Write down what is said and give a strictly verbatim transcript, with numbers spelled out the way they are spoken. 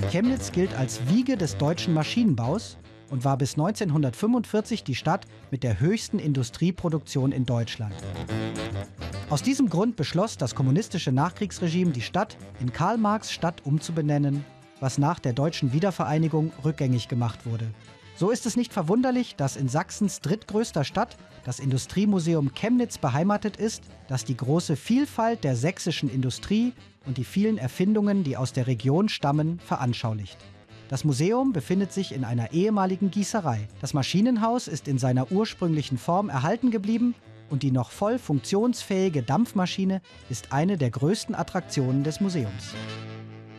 Chemnitz gilt als Wiege des deutschen Maschinenbaus und war bis neunzehnhundertfünfundvierzig die Stadt mit der höchsten Industrieproduktion in Deutschland. Aus diesem Grund beschloss das kommunistische Nachkriegsregime, die Stadt in Karl-Marx-Stadt umzubenennen, was nach der deutschen Wiedervereinigung rückgängig gemacht wurde. So ist es nicht verwunderlich, dass in Sachsens drittgrößter Stadt das Industriemuseum Chemnitz beheimatet ist, das die große Vielfalt der sächsischen Industrie und die vielen Erfindungen, die aus der Region stammen, veranschaulicht. Das Museum befindet sich in einer ehemaligen Gießerei. Das Maschinenhaus ist in seiner ursprünglichen Form erhalten geblieben und die noch voll funktionsfähige Dampfmaschine ist eine der größten Attraktionen des Museums.